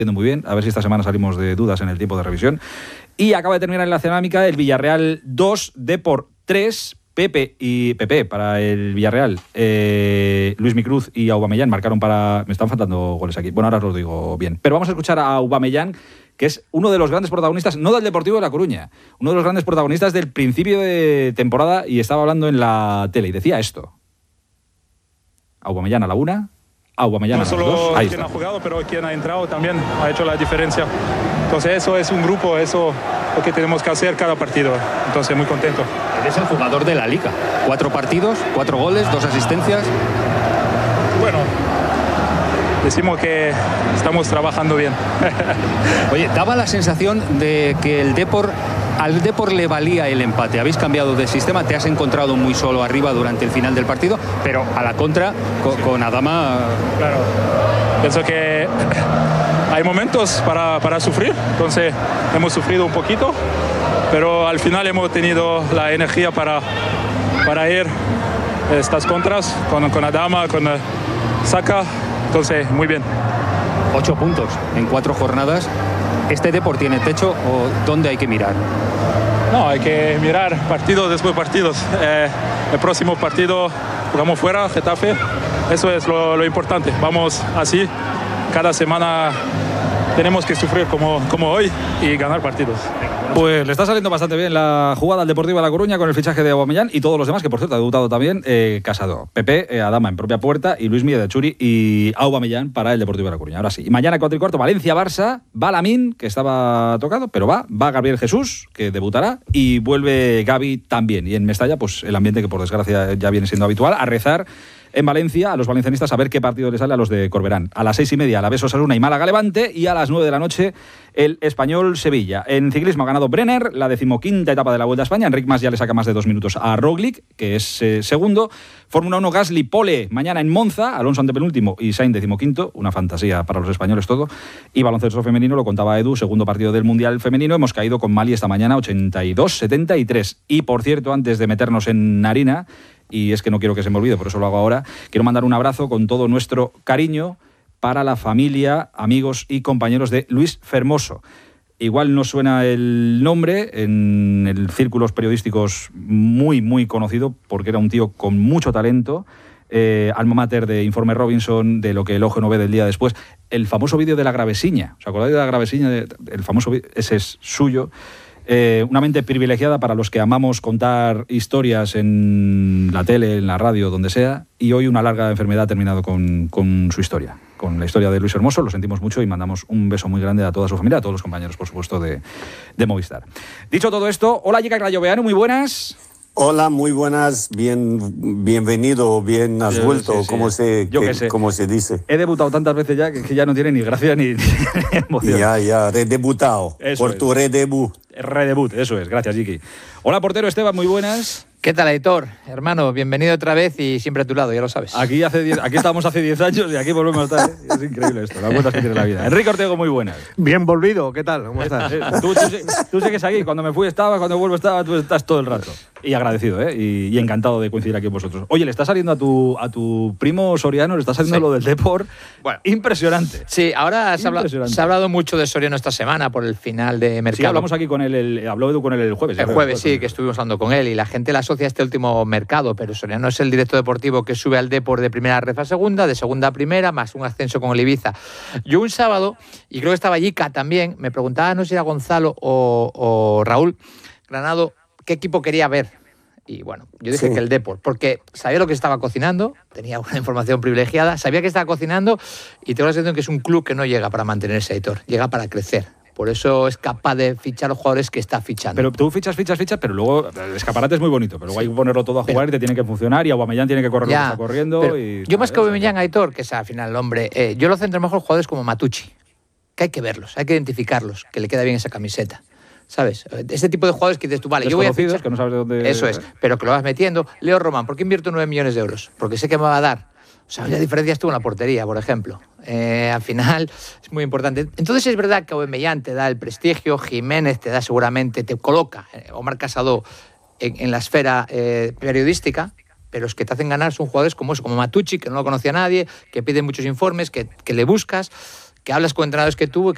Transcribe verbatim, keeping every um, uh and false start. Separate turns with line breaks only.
muy bien, a ver si esta semana salimos de dudas en el tiempo de revisión. Y acaba de terminar en la cerámica el Villarreal dos, Depor tres, Pepe y Pepe para el Villarreal. Eh, Luis Micruz y Aubameyang marcaron para... Me están faltando goles aquí. Bueno, ahora os lo digo bien. Pero vamos a escuchar a Aubameyang, que es uno de los grandes protagonistas, no del Deportivo de La Coruña, uno de los grandes protagonistas del principio de temporada, y estaba hablando en la tele y decía esto. Aubameyang a la una... Aubameyang
no solo
dos. Ahí
quien
está.
ha jugado, pero quien ha entrado también ha hecho la diferencia. Entonces eso es un grupo, eso es lo que tenemos que hacer cada partido. Entonces muy contento.
Eres el jugador de la Liga. Cuatro partidos, cuatro goles, dos asistencias.
Bueno, decimos que estamos trabajando bien.
Oye, daba la sensación de que el Depor, al Depor le valía el empate. Habéis cambiado de sistema, te has encontrado muy solo arriba durante el final del partido, pero a la contra, con, sí. con Adama...
Claro, pienso que hay momentos para, para sufrir, entonces hemos sufrido un poquito, pero al final hemos tenido la energía para, para ir estas contras con, con Adama, con Saka, entonces muy bien.
Ocho puntos en cuatro jornadas. ¿Este Depor tiene techo o dónde hay que mirar?
No, hay que mirar partidos después partidos. Eh, el próximo partido jugamos fuera, Getafe. Eso es lo, lo importante. Vamos así. Cada semana tenemos que sufrir como, como hoy y ganar partidos.
Pues le está saliendo bastante bien la jugada al Deportivo de La Coruña con el fichaje de Aubameyang y todos los demás, que por cierto ha debutado también eh, Casado, Pepe, eh, Adama en propia puerta y Luis Milla de Churi y Aubameyang para el Deportivo de La Coruña. Ahora sí. Y mañana cuatro y cuarto, Valencia-Barça, va Lamine, que estaba tocado, pero va, va Gabriel Jesús, que debutará, y vuelve Gavi también. Y en Mestalla, pues el ambiente que por desgracia ya viene siendo habitual, a rezar en Valencia, a los valencianistas, a ver qué partido le sale a los de Corberán. A las seis y media, Alavés Osasuna y Málaga-Levante, y a las nueve de la noche, el Español-Sevilla. En ciclismo ha ganado Brenner, la decimoquinta etapa de la Vuelta a España. Enric Mas ya le saca más de dos minutos a Roglic, que es eh, segundo. Fórmula uno, Gasly, pole, mañana en Monza, Alonso antepenúltimo y Sainz decimoquinto, una fantasía para los españones todo. Y baloncesto femenino, lo contaba Edu, segundo partido del Mundial femenino, hemos caído con Mali esta mañana, ochenta y dos setenta y tres. Y por cierto, antes de meternos en harina, y es que no quiero que se me olvide, por eso lo hago ahora, quiero mandar un abrazo con todo nuestro cariño para la familia, amigos y compañeros de Luis Fermoso. Igual no suena el nombre en el círculos periodísticos muy, muy conocido, porque era un tío con mucho talento, eh, alma mater de Informe Robinson, de Lo que el ojo no ve del día después, el famoso vídeo de la Gravesiña. ¿Os acordáis de la Gravesiña? El famoso vídeo, ese es suyo. Eh, una mente privilegiada para los que amamos contar historias en la tele, en la radio, donde sea, y hoy una larga enfermedad ha terminado con, con su historia, con la historia de Luis Hermoso. Lo sentimos mucho y mandamos un beso muy grande a toda su familia, a todos los compañeros, por supuesto, de, de Movistar. Dicho todo esto, hola, Jica Rayoveanu, muy buenas.
Hola, muy buenas, bien, bienvenido, bien has sí, vuelto, sí, sí. ¿Cómo, se, que, ¿cómo se dice?
He debutado tantas veces ya que, que ya no tiene ni gracia ni, ni emoción.
Ya, ya, redebutado, eso por es. Tu redebut.
Redebut, eso es, gracias, Jiki. Hola, portero Esteban, muy buenas.
¿Qué tal, Aitor? Hermano, bienvenido otra vez y siempre a tu lado, ya lo sabes.
Aquí hace diez, aquí estábamos hace diez años y aquí volvemos a estar, ¿eh? Es increíble esto, las vueltas que tiene la vida. Enrique Ortego, muy buenas.
Bien volvido, ¿qué tal? ¿Cómo estás?
Tú, tú, tú sigues aquí, cuando me fui estaba, cuando vuelvo estaba, tú estás todo el rato. Y agradecido, ¿eh? Y, y encantado de coincidir aquí con vosotros. Oye, le está saliendo a tu, a tu primo Soriano, le está saliendo sí. lo del Depor. Bueno, impresionante.
Sí, ahora se ha, hablado, se ha hablado mucho de Soriano esta semana por el final de mercado.
Sí, hablamos aquí con él, el, habló Edu con él el jueves.
El jueves, sí, que estuvimos hablando con él y la gente la asocia a este último mercado, pero Soriano es el director deportivo que sube al Depor de primera red a segunda, de segunda a primera, más un ascenso con el Ibiza. Yo un sábado, y creo que estaba Jica también, me preguntaba, no sé si era Gonzalo o, o Raúl Granado, qué equipo quería ver. Y bueno, yo dije sí. que el Depor, porque sabía lo que estaba cocinando, tenía una información privilegiada, sabía que estaba cocinando y tengo la sensación que es un club que no llega para mantenerse, editor, llega para crecer. Por eso es capaz de fichar los jugadores que está fichando.
Pero tú fichas, fichas, fichas, pero luego el escaparate es muy bonito, pero luego hay que ponerlo todo a jugar pero, y te tiene que funcionar y Aubameyang tiene que correr ya, lo que está corriendo. Y,
yo más que Aubameyang, Aitor, que es al final el hombre, eh, yo lo centro mejor jugadores como Matucci, que hay que verlos, hay que identificarlos, que le queda bien esa camiseta. ¿Sabes? Ese tipo de jugadores que dices tú, vale, yo voy a fichar,
que no sabes de dónde...
Eso es, pero que lo vas metiendo. Leo Román, ¿por qué invierto nueve millones de euros? Porque sé que me va a dar. O sea, la diferencia estuvo en la portería, por ejemplo. Eh, al final es muy importante. Entonces es verdad que Aubameyang te da el prestigio, Jiménez te da seguramente, te coloca, eh, Omar Casado en, en la esfera eh, periodística, pero los que te hacen ganar son jugadores como eso, como Matucci, que no lo conocía nadie, que piden muchos informes, que, que le buscas, que hablas con entrenadores que tuvo,